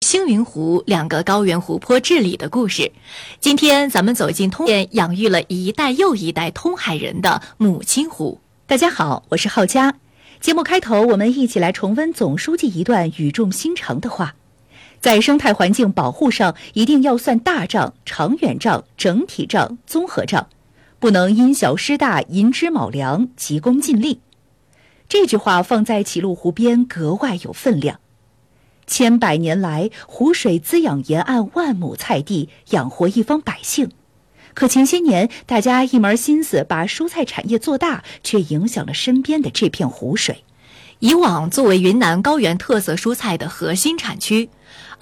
星云湖两个高原湖泊治理的故事。今天咱们走进通县养育了一代又一代通海人的母亲湖。 大家好，我是浩佳。节目开头，我们一起来重温总书记一段语重心长的话：在生态环境保护上，一定要算大账、长远账、整体账、综合账，不能因小失大、寅吃卯粮、急功近利。这句话放在启鹿湖边格外有分量。千百年来，湖水滋养沿岸万亩菜地，养活一方百姓。可前些年，大家一门心思把蔬菜产业做大，却影响了身边的这片湖水。 以往作为云南高原特色蔬菜的核心产区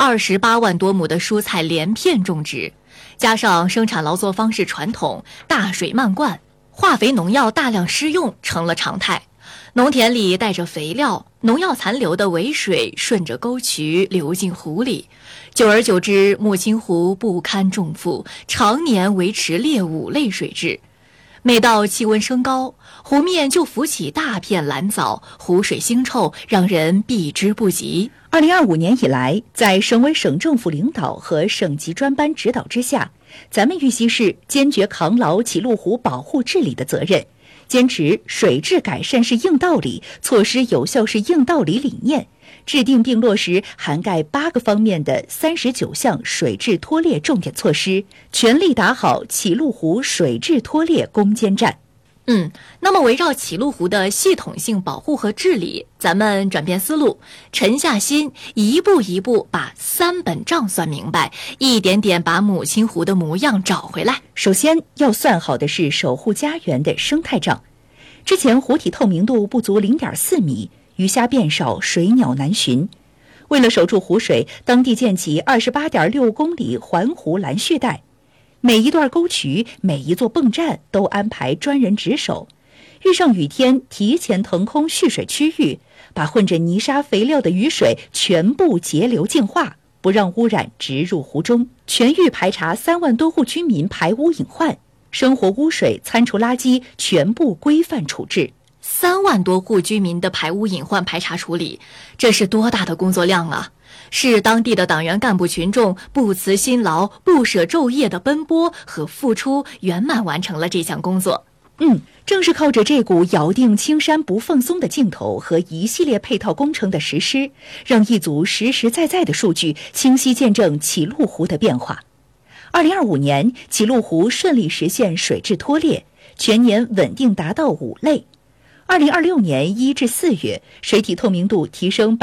，28万多亩的蔬菜连片种植，加上生产劳作方式传统，大水漫灌，化肥农药大量施用成了常态。农田里带着肥料、农药残留的尾水顺着沟渠流进湖里，久而久之，母亲湖不堪重负，常年维持劣五类水质。每到气温升高，湖面就浮起大片蓝藻，湖水腥臭，让人避之不及。 2025年以来，在省委省政府领导和省级专班指导之下，咱们玉溪市坚决扛牢启鹿湖保护治理的责任，坚持水质改善是硬道理，措施有效是硬道理理念，制定并落实涵盖8个方面的39项水质脱劣重点措施，全力打好启鹿湖水质脱劣攻坚战。 那么围绕启鹿湖的系统性保护和治理，咱们转变思路，沉下心，一步一步把3本账算明白，一点点把母亲湖的模样找回来。 首先要算好的是守护家园的生态账。之前湖体透明度不足0.4米，鱼虾变少，水鸟难寻。为了守住湖水，当地建起28.6公里环湖拦蓄带，每一段沟渠、每一座泵站都安排专人值守。遇上雨天，提前腾空蓄水区域，把混着泥沙肥料的雨水全部截流净化，不让污染直入湖中，全域排查3万多户居民排污隐患，生活污水、餐厨垃圾全部规范处置。 3万多户居民的排污隐患排查处理，这是多大的工作量啊！是当地的党员干部群众不辞辛劳、不舍昼夜的奔波和付出，圆满完成了这项工作。 正是靠着这股咬定青山不放松的劲头和一系列配套工程的实施，让一组实实在在的数据清晰见证启鹿湖的变化。2025年，启鹿湖顺利实现水质脱劣，全年稳定达到5类。2026年1至4月，水体透明度提升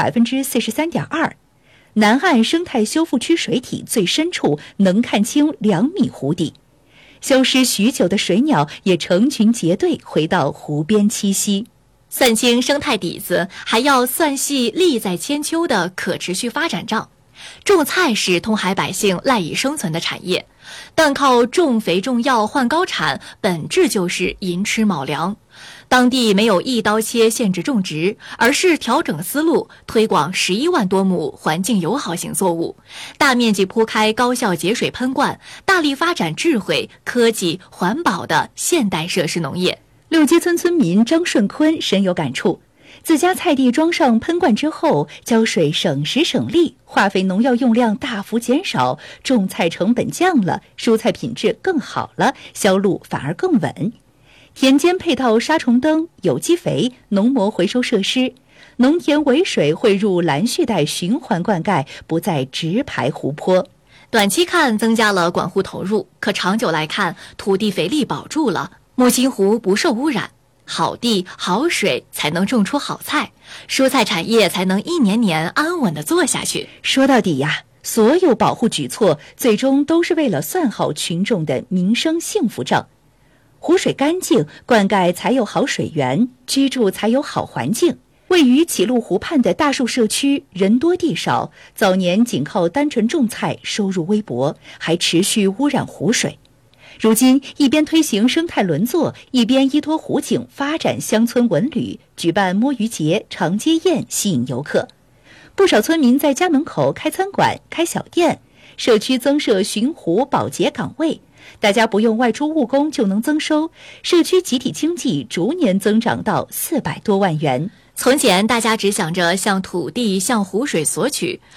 43.2%， 南岸生态修复区水体最深处能看清2米湖底，消失许久的水鸟也成群结队回到湖边栖息。 算清生态底子，还要算细利在千秋的可持续发展账。种菜是通海百姓赖以生存的产业，但靠种肥种药换高产，本质就是寅吃卯粮。当地没有一刀切限制种植，而是调整思路，推广11万多亩环境友好型作物，大面积铺开高效节水喷灌，大力发展智慧、科技、环保的现代设施农业。 六街村村民张顺坤深有感触，自家菜地装上喷灌之后，浇水省时省力，化肥农药用量大幅减少，种菜成本降了，蔬菜品质更好了，销路反而更稳。田间配套杀虫灯、有机肥、农膜回收设施，农田尾水汇入拦蓄带循环灌溉，不再直排湖泊。 短期看增加了管护投入，可长久来看，土地肥力保住了，母亲湖不受污染，好地好水才能种出好菜，蔬菜产业才能一年年安稳地做下去。 说到底呀，所有保护举措最终都是为了算好群众的民生幸福账。湖水干净，灌溉才有好水源，居住才有好环境。位于启鹿湖畔的大树社区人多地少，早年仅靠单纯种菜收入微薄，还持续污染湖水。如今一边推行生态轮作，一边依托湖景发展乡村文旅，举办摸鱼节、长街宴，吸引游客。不少村民在家门口开餐馆、开小店，社区增设巡湖保洁岗位，大家不用外出务工就能增收，社区集体经济逐年增长到400多万元。 从前大家只想着向土地、向湖水索取，